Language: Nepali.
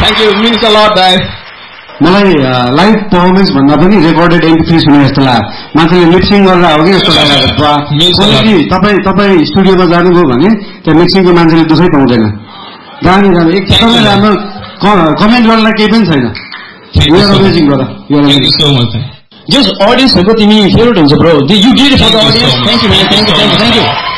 Thank you. It means a lot, guys. मलाई लाइभ पर्फर्मेन्स भन्दा पनि रेकर्डेड MP3 सुने जस्तो लाग्यो. मान्छेले मिक्सिङ गरेर हो कि जस्तो लागेको. तपाईँ स्टुडियोमा जानुभयो भने त्यहाँ मिक्सिङको मान्छेले दुःखै पाउँदैन. गाडी जानु एकदमै राम्रो कमेन्ट गर्नलाई केही पनि छैन. You are amazing, brother. Thank you so much. Just audience, तिमी फेभरेट हुन्छ bro. You did it for the audience. Thank you, man. Thank you.